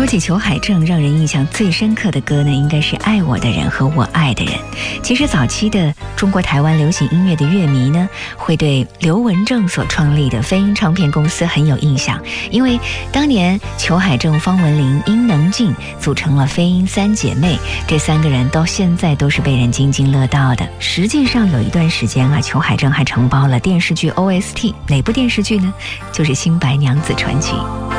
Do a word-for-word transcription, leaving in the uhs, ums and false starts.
说起裘海正，让人印象最深刻的歌呢，应该是《爱我的人和我爱的人》。其实早期的中国台湾流行音乐的乐迷呢，会对刘文正所创立的飞鹰唱片公司很有印象，因为当年裘海正、方文琳、殷能静组成了飞鹰三姐妹，这三个人到现在都是被人津津乐道的。实际上有一段时间啊，裘海正还承包了电视剧 O S T， 哪部电视剧呢？就是《新白娘子传奇》。